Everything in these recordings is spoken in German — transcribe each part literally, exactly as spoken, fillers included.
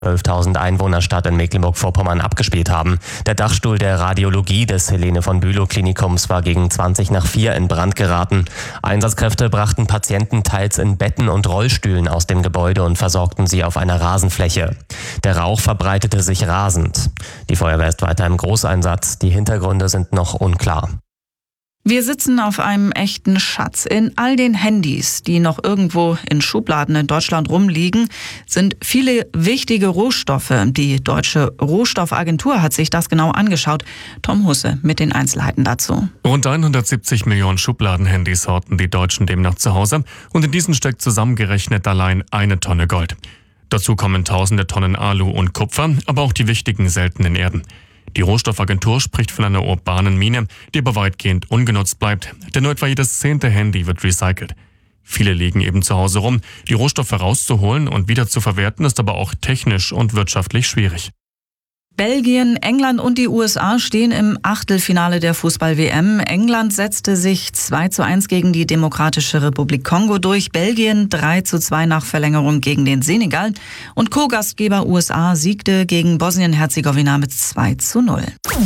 zwölftausend Einwohnerstadt in Mecklenburg-Vorpommern abgespielt haben. Der Dachstuhl der Radiologie des Helene von Bülow Klinikums war gegen zwanzig nach vier in Brand geraten. Einsatzkräfte brachten Patienten teils in Betten und Rollstühlen aus dem Gebäude und versorgten sie auf einer Rasenfläche. Der Rauch verbreitete sich rasend. Die Feuerwehr ist weiter im Großeinsatz. Die Hintergründe sind noch unklar. Wir sitzen auf einem echten Schatz. In all den Handys, die noch irgendwo in Schubladen in Deutschland rumliegen, sind viele wichtige Rohstoffe. Die Deutsche Rohstoffagentur hat sich das genau angeschaut. Tom Husse mit den Einzelheiten dazu. Rund hundertsiebzig Millionen Schubladenhandys horten die Deutschen demnach zu Hause. Und in diesen steckt zusammengerechnet allein eine Tonne Gold. Dazu kommen tausende Tonnen Alu und Kupfer, aber auch die wichtigen seltenen Erden. Die Rohstoffagentur spricht von einer urbanen Mine, die aber weitgehend ungenutzt bleibt, denn nur etwa jedes zehnte Handy wird recycelt. Viele liegen eben zu Hause rum. Die Rohstoffe rauszuholen und wieder zu verwerten ist aber auch technisch und wirtschaftlich schwierig. Belgien, England und die U S A stehen im Achtelfinale der Fußball-W M. England setzte sich zwei zu eins gegen die Demokratische Republik Kongo durch. Belgien drei zu zwei nach Verlängerung gegen den Senegal. Und Co-Gastgeber U S A siegte gegen Bosnien-Herzegowina mit zwei zu null.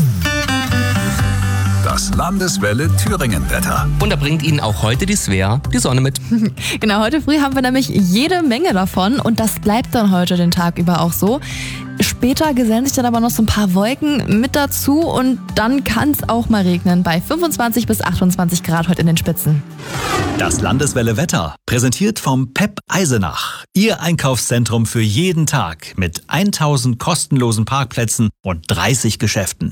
Das Landeswelle Thüringen-Wetter. Und da bringt Ihnen auch heute die Svea die Sonne mit. Genau, heute früh haben wir nämlich jede Menge davon und das bleibt dann heute den Tag über auch so. Später gesellen sich dann aber noch so ein paar Wolken mit dazu und dann kann es auch mal regnen bei fünfundzwanzig bis achtundzwanzig Grad heute in den Spitzen. Das Landeswelle Wetter, präsentiert vom P E P Eisenach. Ihr Einkaufszentrum für jeden Tag mit tausend kostenlosen Parkplätzen und dreißig Geschäften.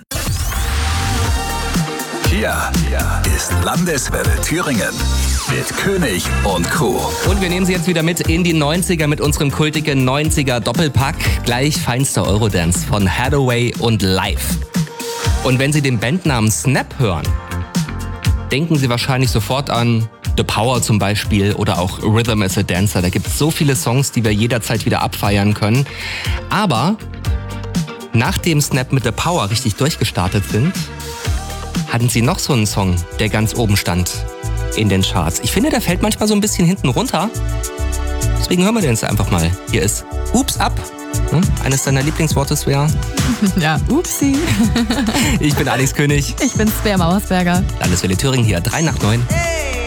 Hier ist Landeswelle Thüringen mit König und Co. Und wir nehmen Sie jetzt wieder mit in die neunziger mit unserem kultigen neunziger Doppelpack. Gleich feinster Eurodance von Hathaway und Live. Und wenn Sie den Bandnamen Snap hören, denken Sie wahrscheinlich sofort an The Power zum Beispiel oder auch Rhythm is a Dancer. Da gibt es so viele Songs, die wir jederzeit wieder abfeiern können. Aber nachdem Snap mit The Power richtig durchgestartet sind, hatten sie noch so einen Song, der ganz oben stand in den Charts. Ich finde, der fällt manchmal so ein bisschen hinten runter. Deswegen hören wir den jetzt einfach mal. Hier ist Oops Up. Hm? Eines deiner Lieblingsworte, Svea. Ja, upsi. Ich bin Alex König. Ich bin Svea Mauersberger. Landeswelle Thüringen hier, drei nach neun.